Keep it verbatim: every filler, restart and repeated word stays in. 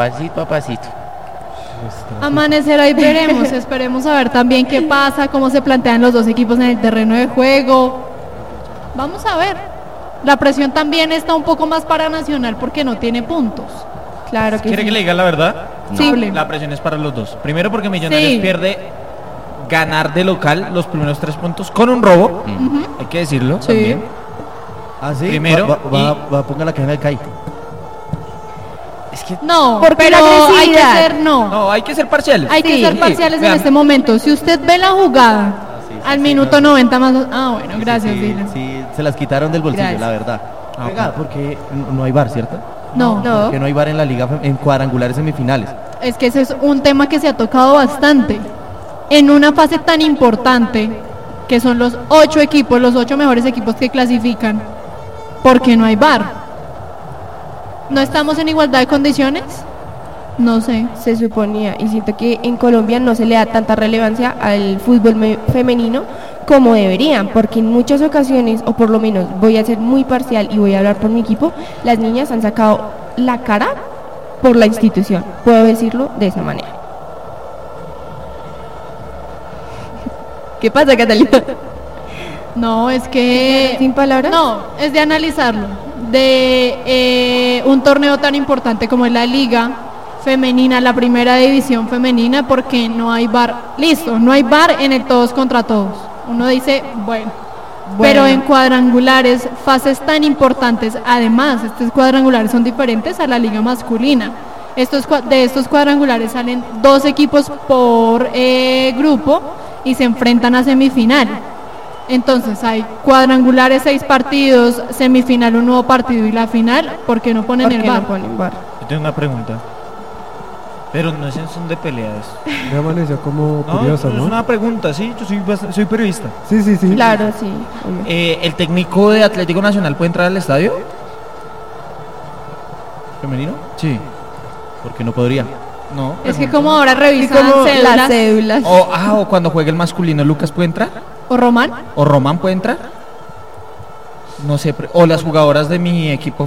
pasito a pasito. Amanecerá y veremos, esperemos a ver también qué pasa, cómo se plantean los dos equipos en el terreno de juego. Vamos a ver. La presión también está un poco más para Nacional porque no tiene puntos. Claro que ¿Quiere sí. que le diga la verdad? Sí. No, la presión es para los dos. Primero porque Millonarios Sí. pierde ganar de local los primeros tres puntos con un robo. Ujú. Hay que decirlo Sí. también. Ah, sí. Primero, Va, va, y- va, va, ponga la caja en el C A I. Es que No, Porque pero la hay que agresividad. ser, no. no, hay que ser parciales. Hay que Sí. ser parciales en Vean. este momento. Si usted ve la jugada al minuto noventa más... Ah, bueno, gracias, Sí, Dylan. sí, se las quitaron del bolsillo, Gracias. la verdad. Ah, Venga, ok. porque no hay bar, ¿cierto? No, No. Porque no hay bar en la liga fem- en cuadrangulares semifinales. es que ese es un tema que se ha tocado bastante. En una fase tan importante, que son los ocho equipos, los ocho mejores equipos que clasifican, ¿por qué no hay V A R? ¿No estamos en igualdad de condiciones? No sé. Se suponía, y siento que en Colombia no se le da tanta relevancia al fútbol me- femenino como deberían, porque en muchas ocasiones, o por lo menos voy a ser muy parcial y voy a hablar por mi equipo, las niñas han sacado la cara por la institución, puedo decirlo de esa manera. ¿Qué pasa, Catalina? No, es que... ¿Sin palabras? No, es de analizarlo. De eh, un torneo tan importante como es la Liga Femenina, la primera división femenina, porque no hay V A R. Listo, no hay V A R en el todos contra todos. Uno dice, bueno. Pero en cuadrangulares, fases tan importantes, además, estos cuadrangulares son diferentes a la liga masculina. Estos, cua- de estos cuadrangulares salen dos equipos por eh, grupo y se enfrentan a semifinal. Entonces hay cuadrangulares, seis partidos, semifinal, un nuevo partido y la final, ¿por qué no ponen ¿Por el qué V A R? no ponen V A R? Yo tengo una pregunta. Pero no es en son de peleas. Me amaneció como No, curioso, es ¿no? una pregunta, sí. Yo soy, bast- soy periodista. Sí, sí, sí. Claro, sí. hombre. Eh, ¿El técnico de Atlético Nacional puede entrar al estadio? ¿Femenino? Sí. Porque no podría. No. Es que pregunto. como ahora Y revisan como cédulas, las cédulas. O, ah, o cuando juegue el masculino, ¿Lucas puede entrar? o Román, ¿O Román puede entrar? No sé. pre- O las jugadoras de mi equipo